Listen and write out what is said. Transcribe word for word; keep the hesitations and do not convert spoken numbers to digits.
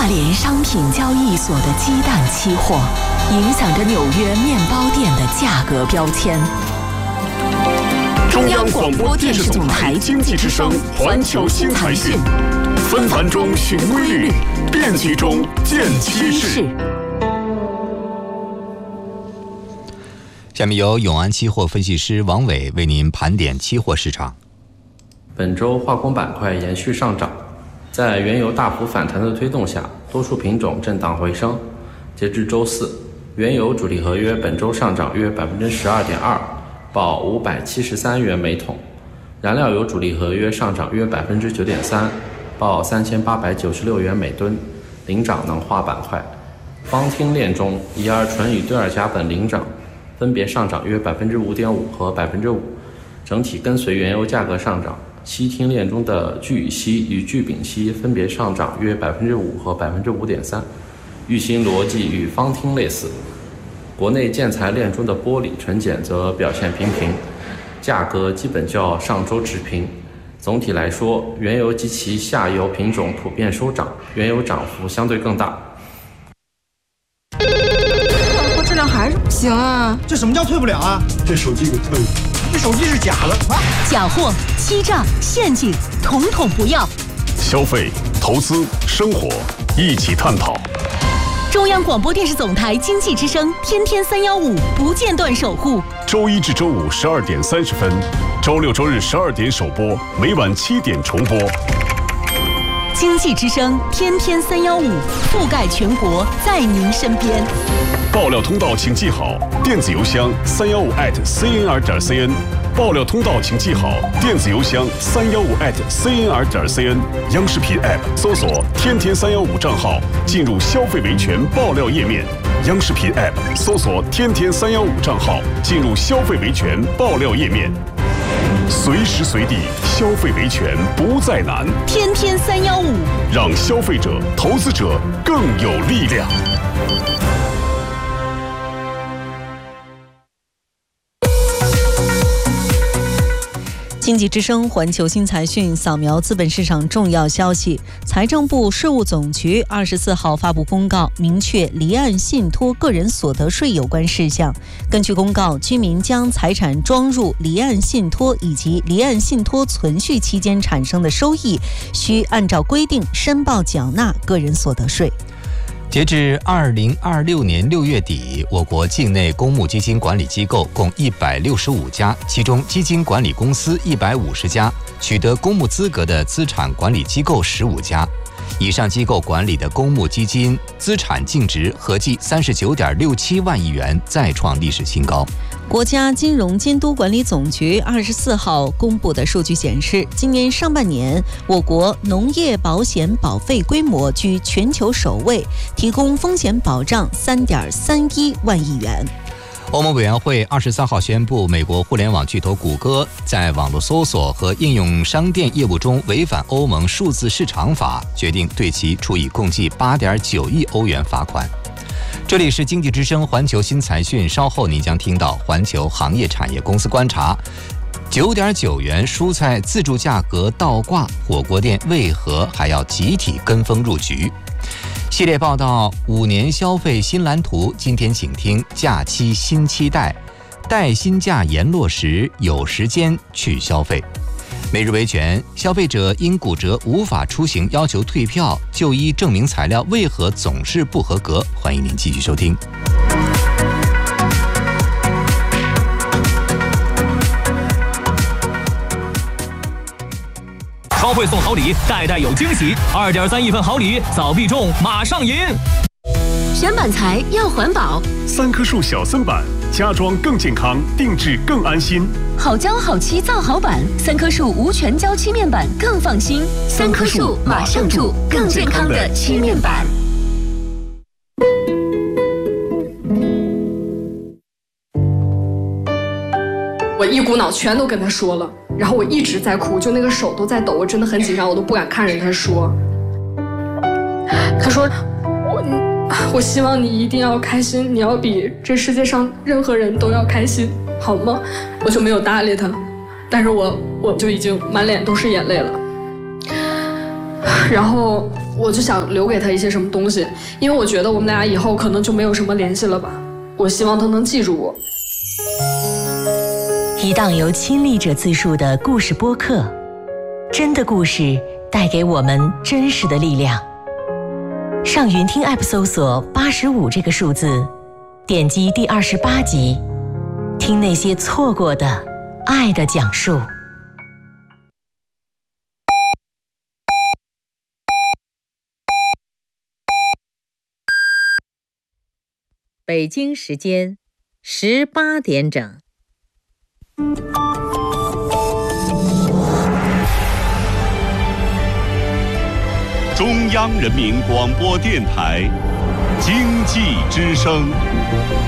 联商品交易所的鸡蛋期货，影响着纽约面包店的价格标签。中央广播电视总台经济之声环球新财讯，纷繁中寻规律，变局中见趋势。 下面由永安期货分析师王伟为您盘点期货市场。 本周化工板块延续上涨，在原油大幅反弹的推动下，多数品种震荡回升。截至周四，原油主力合约本周上涨约 百分之十二点二， 报五百七十三元每桶；燃料油主力合约上涨约 百分之九点三， 报三千八百九十六元每吨，领涨能化板块。方烃链中，乙二醇与对二甲苯领涨，分别上涨约 百分之五点五 和 百分之五， 整体跟随原油价格上涨。烯烃链中的聚乙烯与聚丙烯分别上涨约 百分之五 和 百分之五点三， 运行逻辑与方烃类似。国内建材链中的玻璃、纯碱则表现平平，价格基本较上周持平。总体来说，原油及其下游品种普遍收涨，原油涨幅相对更大。 我质量还是不行啊！ 这什么叫退不了啊？这手机给退了，这手机是假的啊！ 假货、欺诈、陷阱，统统不要。 消费、投资、生活，一起探讨。 中央广播电视总台经济之声，天天三幺五不间断守护。 周一至周五十二点三十分，周六周日十二点首播，每晚七点重播。 经济之声，天天三幺五，覆盖全国，在您身边。 爆料通道请记好，电子邮箱三幺五 at cnr 点 cn。爆料通道请记好，电子邮箱三幺五 at cnr 点 cn。央视频 app 搜索天天三幺五账号，进入消费维权爆料页面。央视频 app 搜索天天三幺五账号，进入消费维权爆料页面。随时随地消费维权不再难， 天天三幺五， 让消费者、投资者更有力量。 经济之声环球新财讯，扫描资本市场重要消息。财政部税务总局二十四号发布公告，明确离岸信托个人所得税有关事项。根据公告，居民将财产装入离岸信托以及离岸信托存续期间产生的收益，需按照规定申报缴纳个人所得税。 截至二零二六年六月底，我国境内公募基金管理机构共一百六十五家，其中基金管理公司一百五十家，取得公募资格的资产管理机构十五家。以上机构管理的公募基金资产净值合计三十九点六七万亿元，再创历史新高。 国家金融监督管理总局二十四号公布的数据显示，今年上半年，我国农业保险保费规模居全球首位，提供风险保障三点三一万亿元。 欧盟委员会二十三号宣布，美国互联网巨头谷歌在网络搜索和应用商店业务中违反欧盟数字市场法，决定对其处以共计八点九亿欧元罚款。这里是经济之声环球新财讯，稍后您将听到环球行业产业公司观察：九点九元蔬菜自助价格倒挂，火锅店为何还要集体跟风入局？系列报道五年消费新蓝图，今天请听假期新期待，待新价严落实，有时间去消费。每日维权，消费者因骨折无法出行要求退票，就医证明材料为何总是不合格？欢迎您继续收听。 超会送好礼，代代有惊喜，二点三亿份好礼，早必中，马上赢！ 选板材要环保， 三棵树小森板，家装更健康，定制更安心。 好胶好漆造好板，三棵树无全胶漆面板更放心。三棵树马上住，更健康的漆面板。 我一股脑全都跟他说了，然后我一直在哭，就那个手都在抖，我真的很紧张，我都不敢看着他说。他说我我希望你一定要开心，你要比这世界上任何人都要开心，好吗？我就没有搭理他，但是我我就已经满脸都是眼泪了。然后我就想留给他一些什么东西，因为我觉得我们俩以后可能就没有什么联系了吧。我希望他能记住我。 一档由亲历者自述的故事播客，真的故事带给我们真实的力量。上云听 App 搜索八十五这个数字，点击第二十八集，听那些错过的爱的讲述。 北京时间十八点整。 中央人民广播电台经济之声。